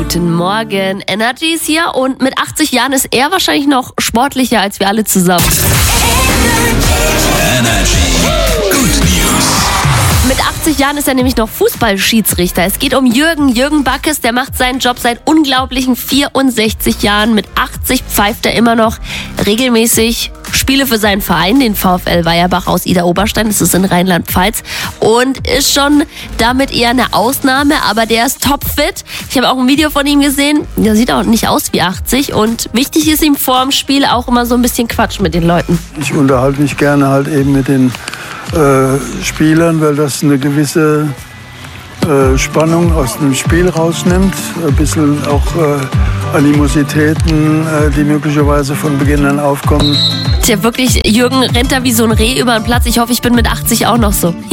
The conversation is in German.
Guten Morgen, Energy ist hier und mit 80 Jahren ist er wahrscheinlich noch sportlicher als wir alle zusammen. Energy Good News. Mit 80 Jahren ist er nämlich noch Fußballschiedsrichter. Es geht um Jürgen Backes, der macht seinen Job seit unglaublichen 64 Jahren. Mit 80 pfeift er immer noch regelmäßig Spiele für seinen Verein, den VfL Weierbach aus Idar-Oberstein, das ist in Rheinland-Pfalz, und ist schon damit eher eine Ausnahme, aber der ist topfit. Ich habe auch ein Video von ihm gesehen, der sieht auch nicht aus wie 80 und wichtig ist ihm vor dem Spiel auch immer so ein bisschen Quatsch mit den Leuten. Ich unterhalte mich gerne halt eben mit den Spielern, weil das eine gewisse Spannung aus dem Spiel rausnimmt, ein bisschen auch Animositäten, die möglicherweise von Beginn an aufkommen. Tja, wirklich, Jürgen rennt da wie so ein Reh über den Platz. Ich hoffe, ich bin mit 80 auch noch so.